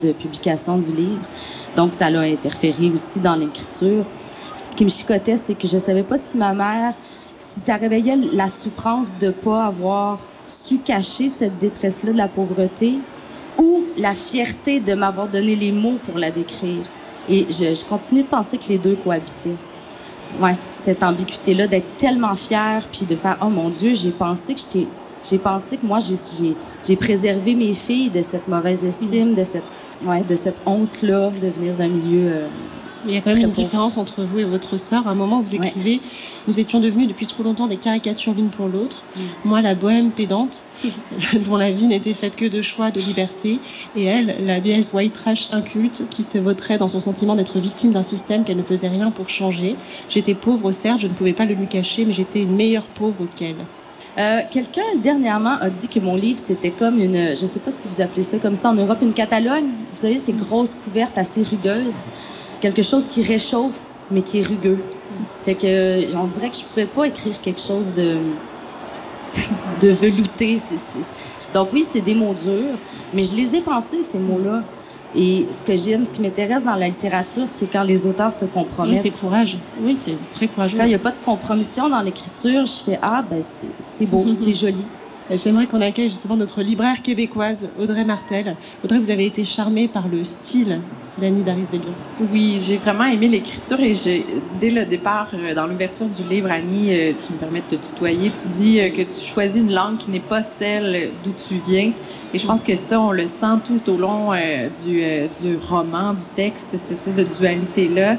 de publication du livre. Donc, ça l'a interféré aussi dans l'écriture. Ce qui me chicotait, c'est que je savais pas si ma mère, si ça réveillait la souffrance de pas avoir su cacher cette détresse-là de la pauvreté ou la fierté de m'avoir donné les mots pour la décrire. Et je continue de penser que les deux cohabitaient. Ouais, cette ambiguïté-là d'être tellement fière puis de faire « Oh mon Dieu, j'ai pensé que moi, j'ai préservé mes filles de cette mauvaise estime, de cette honte-là de venir d'un milieu... Mais il y a quand même une différence entre vous et votre sœur. À un moment, vous écrivez « Nous étions devenus depuis trop longtemps des caricatures l'une pour l'autre. Moi, la bohème pédante, dont la vie n'était faite que de choix, de liberté. Et elle, la BS white trash inculte, qui se vautrait dans son sentiment d'être victime d'un système qu'elle ne faisait rien pour changer. J'étais pauvre, certes, je ne pouvais pas le lui cacher, mais j'étais une meilleure pauvre qu'elle. » Quelqu'un dernièrement a dit que mon livre c'était comme une, je sais pas si vous appelez ça comme ça en Europe, une Catalogne. Vous savez, ces grosses couvertes assez rugueuses, quelque chose qui réchauffe mais qui est rugueux. Fait que on dirait que je pouvais pas écrire quelque chose de velouté. Donc oui, c'est des mots durs, mais je les ai pensés ces mots-là. Et ce que j'aime, ce qui m'intéresse dans la littérature, c'est quand les auteurs se compromettent. Oui, c'est courage. Oui, c'est très courageux. Quand il n'y a pas de compromission dans l'écriture, je fais « Ah, ben c'est beau, c'est joli ». J'aimerais qu'on accueille justement notre libraire québécoise, Audrey Martel. Audrey, vous avez été charmée par le style d'Annie Daris-Desbiens. Oui, j'ai vraiment aimé l'écriture et dès le départ, dans l'ouverture du livre, Annie, tu me permets de te tutoyer, tu dis que tu choisis une langue qui n'est pas celle d'où tu viens. Et je pense que ça, on le sent tout au long du roman, du texte, cette espèce de dualité-là.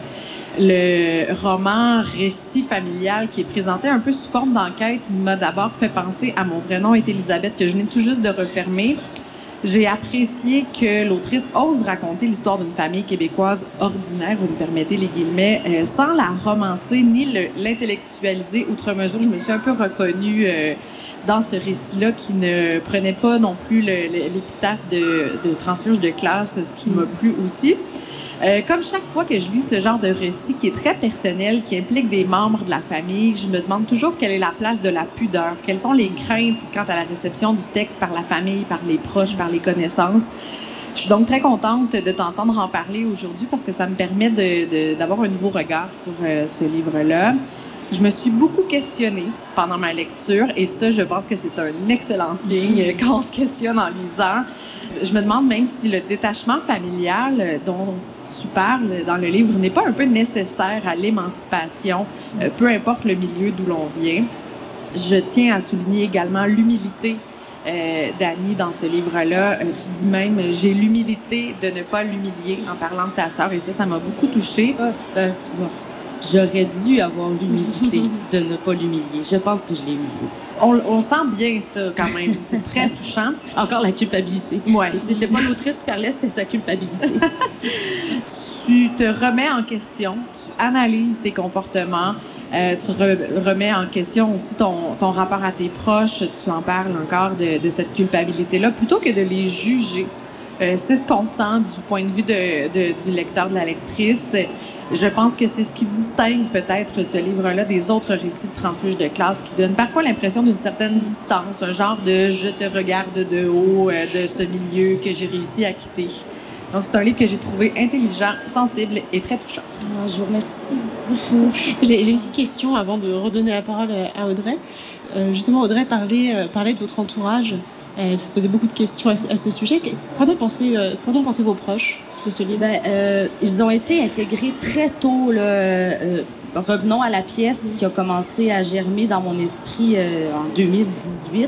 Le roman récit familial qui est présenté un peu sous forme d'enquête m'a d'abord fait penser à Mon vrai nom est Elisabeth, que je venais tout juste de refermer. J'ai apprécié que l'autrice ose raconter l'histoire d'une famille québécoise ordinaire, vous me permettez les guillemets, sans la romancer ni l'intellectualiser outre mesure. Je me suis un peu reconnue dans ce récit-là qui ne prenait pas non plus l'épitaphe de transfuge de classe, ce qui m'a plu aussi. Comme chaque fois que je lis ce genre de récit qui est très personnel, qui implique des membres de la famille, je me demande toujours quelle est la place de la pudeur, quelles sont les craintes quant à la réception du texte par la famille, par les proches, par les connaissances. Je suis donc très contente de t'entendre en parler aujourd'hui parce que ça me permet d'avoir un nouveau regard sur ce livre-là. Je me suis beaucoup questionnée pendant ma lecture et ça, je pense que c'est un excellent signe quand on se questionne en lisant. Je me demande même si le détachement familial dont tu parles dans le livre n'est pas un peu nécessaire à l'émancipation, peu importe le milieu d'où l'on vient. Je tiens à souligner également l'humilité d'Annie dans ce livre-là. Tu dis même « j'ai l'humilité de ne pas l'humilier » en parlant de ta sœur et ça m'a beaucoup touchée. Excuse-moi. J'aurais dû avoir l'humilité de ne pas l'humilier. Je pense que je l'ai humilié. On sent bien ça, quand même. C'est très touchant. Encore la culpabilité. Ouais. C'était pas l'autrice qui parlait, c'était sa culpabilité. Tu te remets en question, tu analyses tes comportements, tu remets en question aussi ton rapport à tes proches, tu en parles encore de cette culpabilité-là, plutôt que de les juger. C'est ce qu'on sent du point de vue du lecteur, de la lectrice. Je pense que c'est ce qui distingue peut-être ce livre-là des autres récits de transfuge de classe qui donnent parfois l'impression d'une certaine distance, un genre de « je te regarde de haut » de ce milieu que j'ai réussi à quitter. Donc, c'est un livre que j'ai trouvé intelligent, sensible et très touchant. Je vous remercie beaucoup. J'ai une petite question avant de redonner la parole à Audrey. Justement, Audrey parlait de votre entourage. Elle se posait beaucoup de questions à ce sujet. Qu'en ont pensé vos proches de ce livre? Ils ont été intégrés très tôt. Revenons à la pièce qui a commencé à germer dans mon esprit en 2018.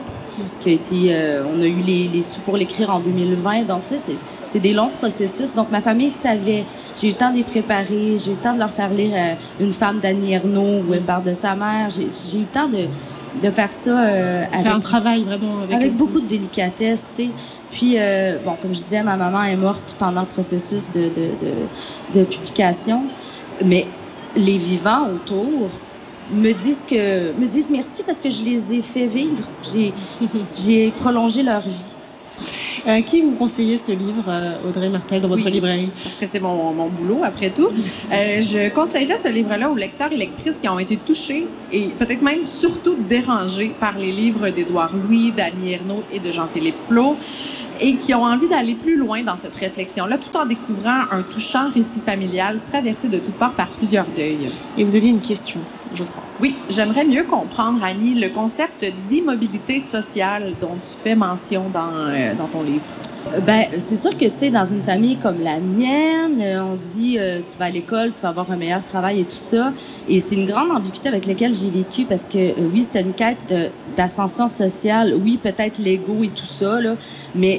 On a eu les sous pour l'écrire en 2020. Donc, tu sais, c'est des longs processus. Donc, ma famille savait. J'ai eu le temps de les préparer. J'ai eu le temps de leur faire lire Une femme d'Annie Ernaux où elle parle de sa mère. J'ai eu le temps de faire ça avec un travail vraiment avec beaucoup de délicatesse, tu sais. Puis comme je disais, ma maman est morte pendant le processus de publication, mais les vivants autour me disent merci parce que je les ai fait vivre. J'ai prolongé leur vie. Qui vous conseillez ce livre, Audrey Martel, dans votre librairie? Parce que c'est mon boulot, après tout. Je conseillerais ce livre-là aux lecteurs et lectrices qui ont été touchés et peut-être même surtout dérangés par les livres d'Édouard Louis, d'Annie Ernaux et de Jean-Philippe Plault. et qui ont envie d'aller plus loin dans cette réflexion-là, tout en découvrant un touchant récit familial traversé de toutes parts par plusieurs deuils. Et vous aviez une question, je crois. Oui, j'aimerais mieux comprendre, Annie, le concept d'immobilité sociale dont tu fais mention dans ton livre. Ben, c'est sûr que, tu sais, dans une famille comme la mienne, on dit tu vas à l'école, tu vas avoir un meilleur travail et tout ça. Et c'est une grande ambiguïté avec laquelle j'ai vécu parce que, oui, c'était une quête d'ascension sociale. Oui, peut-être l'ego et tout ça, là. Mais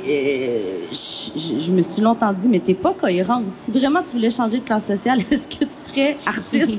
je me suis longtemps dit, mais t'es pas cohérente. Si vraiment tu voulais changer de classe sociale, est-ce que tu ferais artiste?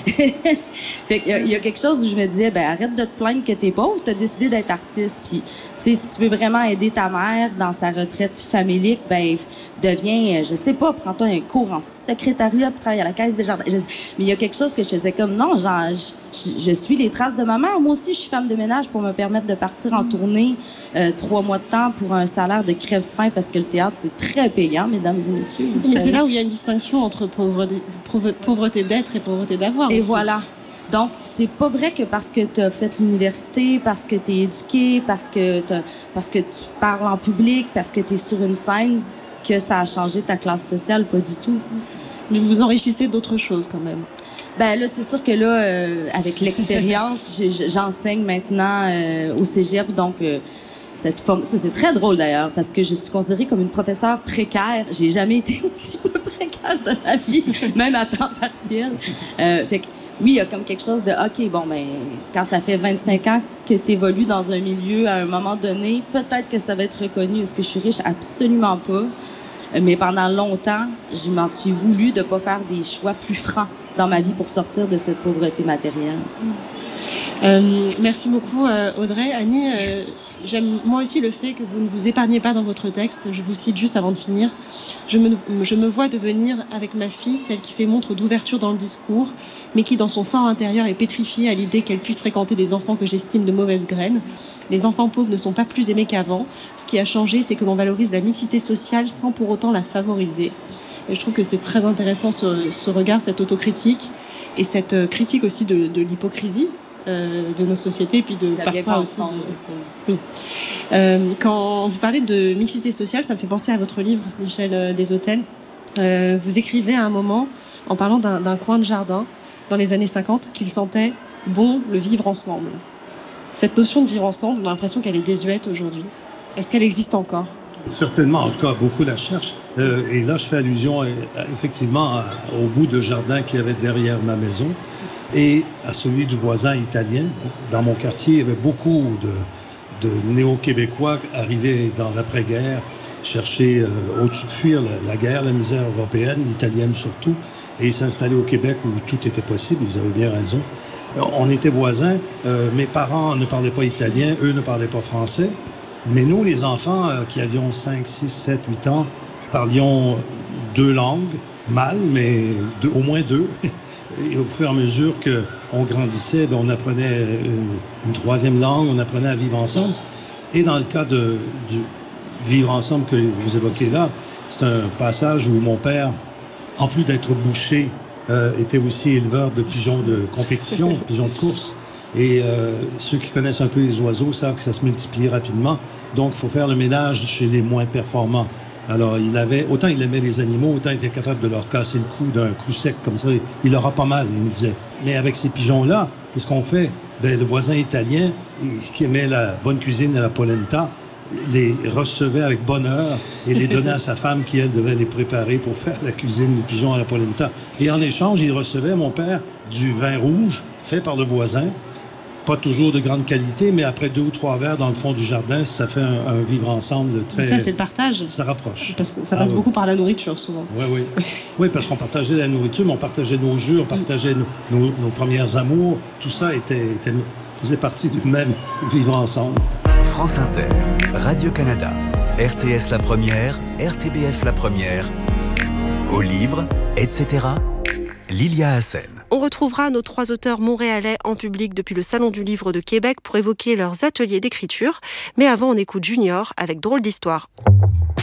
Fait qu'il y a quelque chose où je me disais, ben, arrête de te plaindre que t'es pauvre, t'as décidé d'être artiste. Puis, tu sais, si tu veux vraiment aider ta mère dans sa retraite familique, ben, deviens, je sais pas, prends-toi un cours en secrétariat pour travailler à la caisse des jardins. Mais il y a quelque chose que je faisais comme, non, genre, je suis les traces de ma mère. Moi aussi, je suis femme de ménage pour me permettre de partir en tournée 3 mois de temps pour un salaire de crève-faim parce que le théâtre, c'est très payant, mesdames et messieurs. Mais c'est là où il y a une distinction entre pauvreté d'être et pauvreté d'avoir. Et aussi. Voilà. Donc, c'est pas vrai que parce que tu as fait l'université, parce que tu es éduqué, parce que tu parles en public, parce que tu es sur une scène, que ça a changé ta classe sociale, pas du tout. Mais vous enrichissez d'autres choses quand même. Ben là, c'est sûr que là, avec l'expérience, j'enseigne maintenant au cégep, donc cette forme, ça c'est très drôle d'ailleurs, parce que je suis considérée comme une professeure précaire. J'ai jamais été aussi peu précaire de ma vie, même à temps partiel. Fait que oui, il y a comme quelque chose de, OK, bon, ben, quand ça fait 25 ans que tu évolues dans un milieu, à un moment donné, peut-être que ça va être reconnu. Est-ce que je suis riche? Absolument pas. Mais pendant longtemps, je m'en suis voulu de pas faire des choix plus francs dans ma vie pour sortir de cette pauvreté matérielle. Merci beaucoup, Audrey. Annie, j'aime moi aussi le fait que vous ne vous épargnez pas dans votre texte. Je vous cite juste avant de finir. Je me vois devenir, avec ma fille, celle qui fait montre d'ouverture dans le discours, mais qui, dans son fort intérieur, est pétrifiée à l'idée qu'elle puisse fréquenter des enfants que j'estime de mauvaise graine. Les enfants pauvres ne sont pas plus aimés qu'avant. Ce qui a changé, c'est que l'on valorise la mixité sociale sans pour autant la favoriser. Et je trouve que c'est très intéressant ce regard, cette autocritique et cette critique aussi de l'hypocrisie de nos sociétés et puis de parfois aussi oui. Quand vous parlez de mixité sociale, ça me fait penser à votre livre, Michel Deshôtels. Vous écrivez à un moment, en parlant d'un coin de jardin dans les années 50, qu'il sentait bon le vivre ensemble. Cette notion de vivre ensemble, on a l'impression qu'elle est désuète aujourd'hui. Est-ce qu'elle existe encore? Certainement, en tout cas, beaucoup la cherchent. Et là, je fais allusion effectivement au bout de jardin qu'il y avait derrière ma maison et à celui du voisin italien. Dans mon quartier, il y avait beaucoup de néo-québécois arrivés dans l'après-guerre, chercher, fuir la guerre, la misère européenne, italienne surtout, et ils s'installaient au Québec où tout était possible, ils avaient bien raison. On était voisins, mes parents ne parlaient pas italien, eux ne parlaient pas français, mais nous, les enfants qui avions 5, 6, 7, 8 ans, parlions 2 langues, mal, mais au moins 2. Et au fur et à mesure qu'on grandissait, on apprenait une 3e langue, on apprenait à vivre ensemble. Et dans le cas du vivre ensemble que vous évoquez là, c'est un passage où mon père, en plus d'être boucher, était aussi éleveur de pigeons de compétition, pigeons de course. Et ceux qui connaissent un peu les oiseaux savent que ça se multiplie rapidement. Donc, il faut faire le ménage chez les moins performants. Alors, autant il aimait les animaux, autant il était capable de leur casser le cou d'un coup sec comme ça. Il aura pas mal, il me disait. Mais avec ces pigeons-là, qu'est-ce qu'on fait? Ben, le voisin italien, qui aimait la bonne cuisine et la polenta, les recevait avec bonheur et les donnait à sa femme qui, elle, devait les préparer pour faire la cuisine des pigeons à la polenta. Et en échange, il recevait, mon père, du vin rouge fait par le voisin. Pas toujours de grande qualité, mais après 2 ou 3 verres dans le fond du jardin, ça fait un vivre ensemble très... Ça, c'est le partage. Ça rapproche. Ça passe beaucoup par la nourriture, souvent. Oui. Oui, parce qu'on partageait la nourriture, mais on partageait nos jeux, on partageait nos premières amours. Tout ça faisait partie du même vivre ensemble. France Inter, Radio-Canada, RTS La Première, RTBF La Première, Au Livre, etc. Lilia Hassen. On retrouvera nos 3 auteurs montréalais en public depuis le Salon du Livre de Québec pour évoquer leurs ateliers d'écriture. Mais avant, on écoute Junior avec Drôle d'histoire.